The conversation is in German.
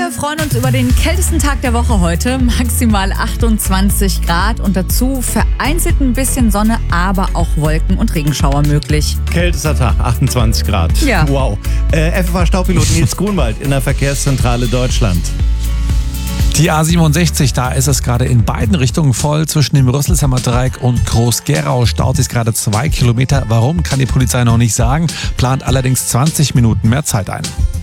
Wir freuen uns über den kältesten Tag der Woche heute. Maximal 28 Grad und dazu vereinzelt ein bisschen Sonne, aber auch Wolken und Regenschauer möglich. Kältester Tag, 28 Grad. Ja. Wow. FFH-Staupilot Nils Grunwald in der Verkehrszentrale Deutschland. Die A67, da ist es gerade in beiden Richtungen voll. Zwischen dem Rüsselsheimer Dreieck und Groß-Gerau staut sich gerade 2 Kilometer. Warum, kann die Polizei noch nicht sagen, plant allerdings 20 Minuten mehr Zeit ein.